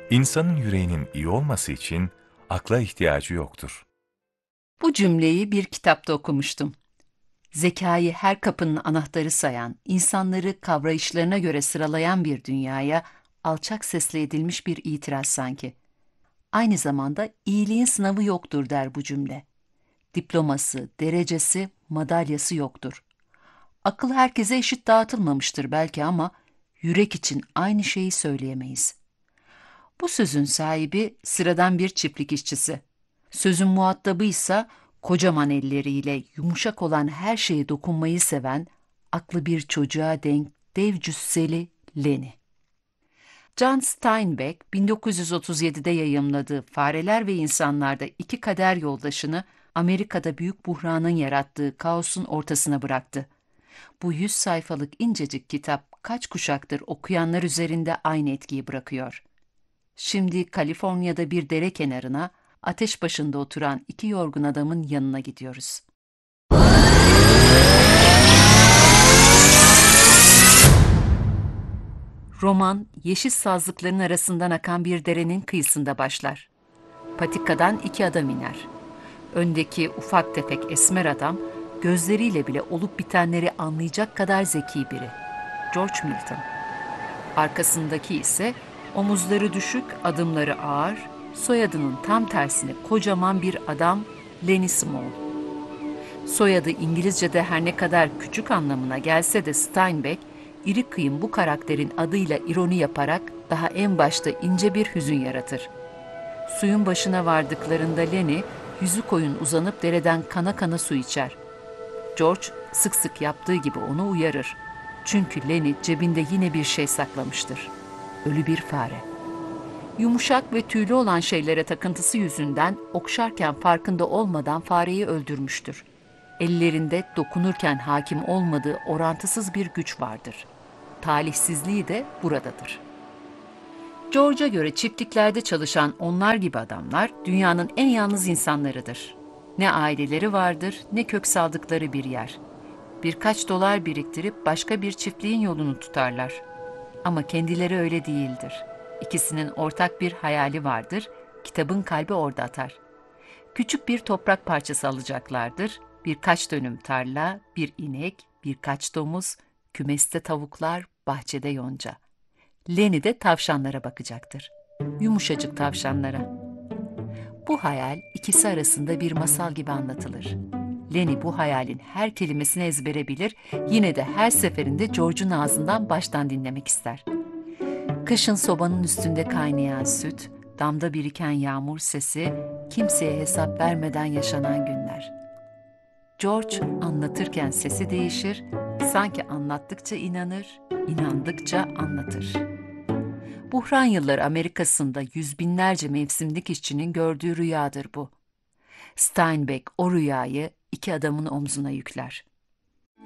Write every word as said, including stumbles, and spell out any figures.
İnsanın yüreğinin iyi olması için akla ihtiyacı yoktur. Bu cümleyi bir kitapta okumuştum. Zekayı her kapının anahtarı sayan, insanları kavrayışlarına göre sıralayan bir dünyaya alçak sesle edilmiş bir itiraz sanki. Aynı zamanda iyiliğin sınavı yoktur der bu cümle. Diploması, derecesi, madalyası yoktur. Akıl herkese eşit dağıtılmamıştır belki ama yürek için aynı şeyi söyleyemeyiz. Bu sözün sahibi sıradan bir çiftlik işçisi. Sözün muhatabı ise kocaman elleriyle yumuşak olan her şeye dokunmayı seven, aklı bir çocuğa denk dev cüsseli Leni. John Steinbeck, bin dokuz yüz otuz yedide yayımladığı Fareler ve İnsanlar'da iki kader yoldaşını Amerika'da büyük buhranın yarattığı kaosun ortasına bıraktı. Bu yüz sayfalık incecik kitap kaç kuşaktır okuyanlar üzerinde aynı etkiyi bırakıyor. Şimdi Kaliforniya'da bir dere kenarına, ateş başında oturan iki yorgun adamın yanına gidiyoruz. Roman, yeşil sazlıkların arasından akan bir derenin kıyısında başlar. Patikadan iki adam iner. Öndeki ufak tefek esmer adam, gözleriyle bile olup bitenleri anlayacak kadar zeki biri. George Milton. Arkasındaki ise omuzları düşük, adımları ağır, soyadının tam tersine kocaman bir adam Lenny Small. Soyadı İngilizce'de her ne kadar küçük anlamına gelse de Steinbeck, iri kıyım bu karakterin adıyla ironi yaparak daha en başta ince bir hüzün yaratır. Suyun başına vardıklarında Lenny, yüzü koyun uzanıp dereden kana kana su içer. George sık sık yaptığı gibi onu uyarır. Çünkü Lenny cebinde yine bir şey saklamıştır. Ölü bir fare. Yumuşak ve tüylü olan şeylere takıntısı yüzünden okşarken farkında olmadan fareyi öldürmüştür. Ellerinde dokunurken hakim olmadığı orantısız bir güç vardır. Talihsizliği de buradadır. George'a göre çiftliklerde çalışan onlar gibi adamlar dünyanın en yalnız insanlarıdır. Ne aileleri vardır, ne kök saldıkları bir yer. Birkaç dolar biriktirip başka bir çiftliğin yolunu tutarlar. Ama kendileri öyle değildir. İkisinin ortak bir hayali vardır, kitabın kalbi orada atar. Küçük bir toprak parçası alacaklardır, birkaç dönüm tarla, bir inek, birkaç domuz, kümeste tavuklar, bahçede yonca. Lenny de tavşanlara bakacaktır. Yumuşacık tavşanlara. Bu hayal ikisi arasında bir masal gibi anlatılır. Lenny bu hayalin her kelimesini ezbere bilir, yine de her seferinde George'un ağzından baştan dinlemek ister. Kışın sobanın üstünde kaynayan süt, damda biriken yağmur sesi, kimseye hesap vermeden yaşanan günler. George anlatırken sesi değişir, sanki anlattıkça inanır, inandıkça anlatır. Buhran yılları Amerika'sında yüz binlerce mevsimlik işçinin gördüğü rüyadır bu. Steinbeck o rüyayı iki adamın omzuna yükler.